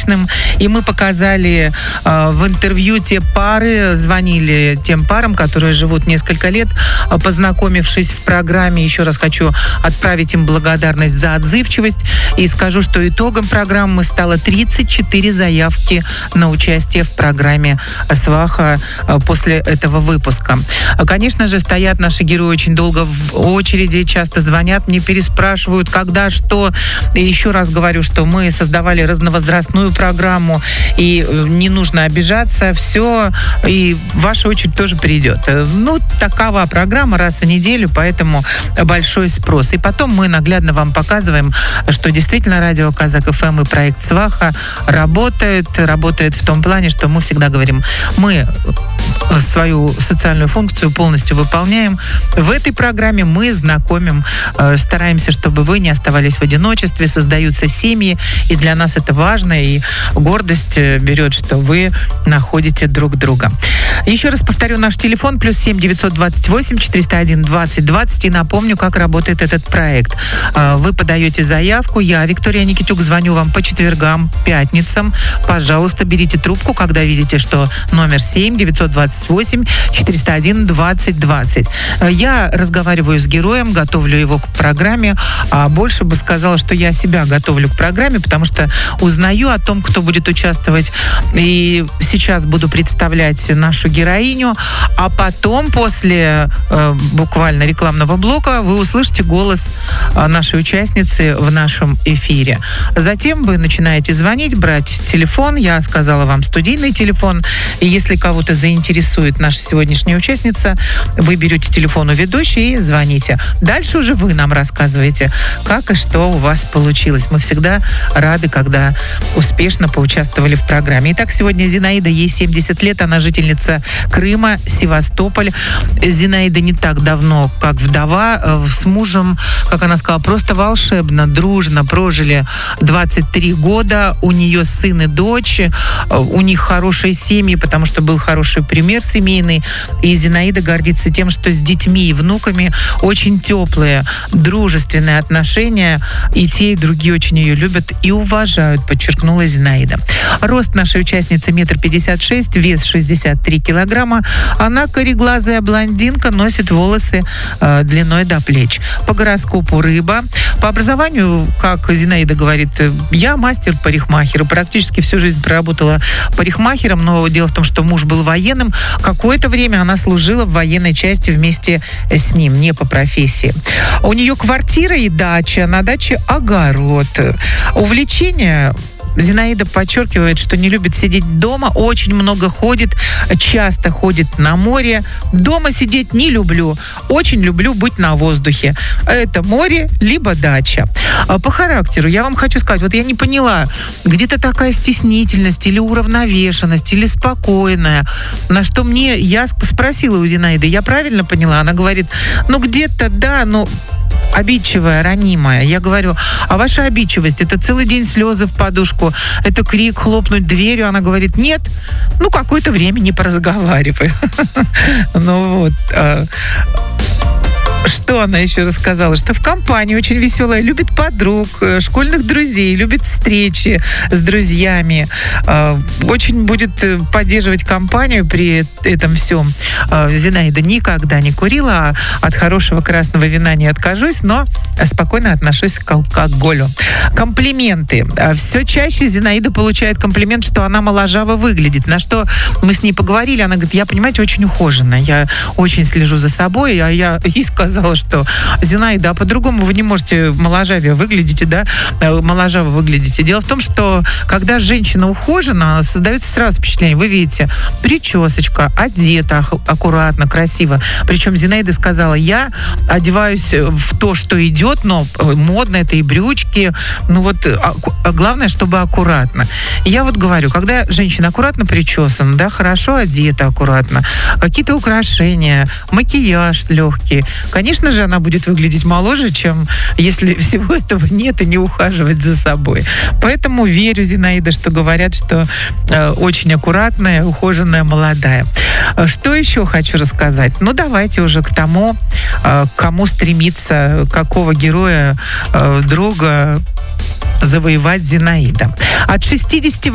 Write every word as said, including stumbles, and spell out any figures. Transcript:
личным. И мы показали э, в интервью те пары, звонили тем парам, которые живут несколько лет, э, познакомившись в программе. Еще раз хочу отправить им благодарность за отзывчивость. И скажу, что итогом программы стало тридцать четыре заявки на участие в программе «Сваха» э, после этого выпуска. Конечно же, стоят наши герои очень долго в очереди, часто звонят, мне переспрашивают, когда, что. И еще раз говорю, что мы создавали разновозрастную программу, и не нужно обижаться, все, и ваша очередь тоже придет. Ну, такова программа раз в неделю, поэтому большой спрос. И потом мы наглядно вам показываем, что действительно радио Казак эф эм и проект «Сваха» работает, работает в том плане, что мы всегда говорим, мы свою социальную функцию полностью выполняем. В этой программе мы знакомим, стараемся, чтобы вы не оставались в одиночестве, создаются семьи, и для нас это важно, и гордость берет, что вы находите друг друга. Еще раз повторю наш телефон, плюс семь девятьсот двадцать восемь четыреста один двадцать двадцать, и напомню, как работает этот проект. Вы подаете заявку, я, Виктория Никитюк, звоню вам по четвергам, пятницам. Пожалуйста, берите трубку, когда видите, что номер семь девятьсот двадцать восемь четыреста один двадцать двадцать. Я разговариваю с героем, готовлю его к программе, а больше бы сказала, что я себя готовлю к программе, потому что узнаю о том, кто будет участвовать, и сейчас буду представлять нашу героиню, а потом, после э, буквально рекламного блока, вы услышите голос э, нашей участницы в нашем эфире. Затем вы начинаете звонить, брать телефон, я сказала вам студийный телефон, и если кого-то заинтересует наша сегодняшняя участница, вы берете телефон у ведущей и звоните. Дальше уже вы нам рассказываете, как и что у вас получилось. Мы всегда рады, когда успешно поучаствовали в программе. Итак, сегодня Зинаида, ей семьдесят лет, она жительница Крыма, Севастополь. Зинаида не так давно, как вдова, с мужем, как она сказала, просто волшебно, дружно прожили двадцать три года. У нее сын и дочь, у них хорошие семьи, потому что был хороший пример семейный. И Зинаида гордится тем, что с детьми и внуками очень теплые, дружественные отношения. И те, и другие очень ее любят и уважают, подчеркнула Зинаида. Рост нашей участницы метр пятьдесят шесть, вес шестьдесят три килограмма. Она кореглазая блондинка, носит волосы э, длиной до плеч. По гороскопу рыба. По образованию, как Зинаида говорит, я мастер-парикмахер. Практически всю жизнь проработала парикмахером, но дело в том, что муж был военным. Какое-то время она служила в военной части вместе с ним, не по профессии. У нее квартира и дача, на даче огород. Увлечение... Зинаида подчеркивает, что не любит сидеть дома, очень много ходит, часто ходит на море. Дома сидеть не люблю, очень люблю быть на воздухе. Это море, либо дача. По характеру я вам хочу сказать, вот я не поняла, где-то такая стеснительность или уравновешенность, или спокойная. На что мне, я спросила у Зинаиды, я правильно поняла? Она говорит, ну где-то да, но... обидчивая, ранимая. Я говорю, а ваша обидчивость, это целый день слезы в подушку, это крик, хлопнуть дверью? Она говорит, нет, ну, какое-то время не поразговариваю. Ну вот... Что она еще рассказала? Что в компании очень веселая, любит подруг, школьных друзей, любит встречи с друзьями. Очень будет поддерживать компанию при этом всем. Зинаида никогда не курила, а от хорошего красного вина не откажусь, но спокойно отношусь к алкоголю. Комплименты. Все чаще Зинаида получает комплимент, что она моложаво выглядит. На что мы с ней поговорили, она говорит, я, понимаете, очень ухоженная, я очень слежу за собой, а я ей сказала, что Зинаида, а по-другому вы не можете моложавее выглядите, да, моложаво выглядите. Дело в том, что когда женщина ухожена, создается сразу впечатление, вы видите, причесочка, одета аккуратно, красиво. Причем Зинаида сказала, я одеваюсь в то, что идет, но модно, это и брючки, ну вот, а главное, чтобы аккуратно. И я вот говорю, когда женщина аккуратно причесана, да, хорошо одета аккуратно, какие-то украшения, макияж легкий, конечно же, она будет выглядеть моложе, чем если всего этого нет и не ухаживать за собой. Поэтому верю, Зинаида, что говорят, что э, очень аккуратная, ухоженная, молодая. Что еще хочу рассказать? Ну, давайте уже к тому, э, к кому стремиться, какого героя, э, друга завоевать Зинаида. От шестидесяти